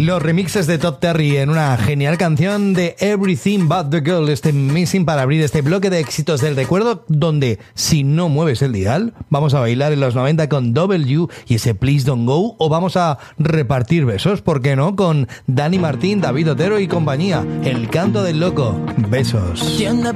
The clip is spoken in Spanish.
Los remixes de Todd Terry en una genial canción de Everything But The Girl, este Missing, para abrir este bloque de éxitos del recuerdo, donde si no mueves el dial, vamos a bailar en los 90 con W y ese Please Don't Go, o vamos a repartir besos, ¿por qué no? Con Dani Martín, David Otero y compañía, El Canto del Loco. Besos.